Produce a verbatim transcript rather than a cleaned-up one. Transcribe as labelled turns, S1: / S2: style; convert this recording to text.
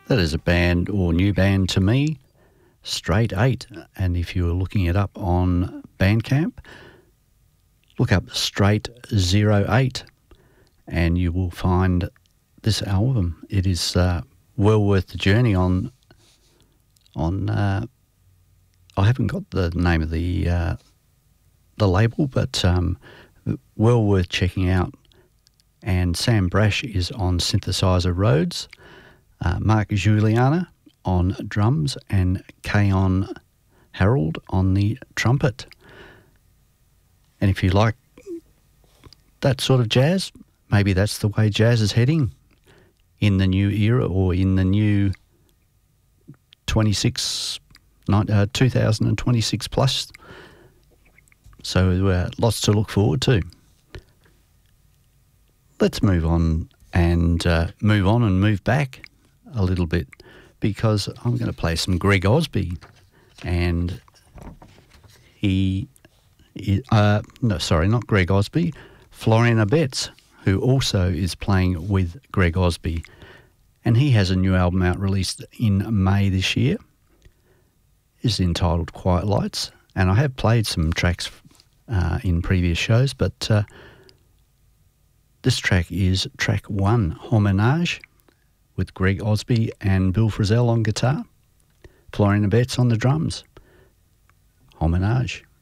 S1: That is a band or new band to me, Straight Eight. And if you're looking it up on Bandcamp, look up Straight Zero Eight and you will find this album. It is uh, well worth the journey on, on uh, I haven't got the name of the, uh, the label, but um, well worth checking out. And Sam Brash is on synthesizer Rhodes, uh, Mark Juliana on drums, and Kayon Harold on the trumpet. And if you like that sort of jazz, maybe that's the way jazz is heading in the new era, or in the new twenty-six, uh, two thousand twenty-six plus. So uh, lots to look forward to. Let's move on and uh, move on and move back a little bit, because I'm going to play some Greg Osby, and he, uh, no, sorry, not Greg Osby, Florian Betts, who also is playing with Greg Osby, and he has a new album out released in May this year. It's entitled Quiet Lights, and I have played some tracks uh, in previous shows, but uh, this track is track one, Homenage, with Greg Osby and Bill Frisell on guitar, Florian Betts on the drums. Homenage.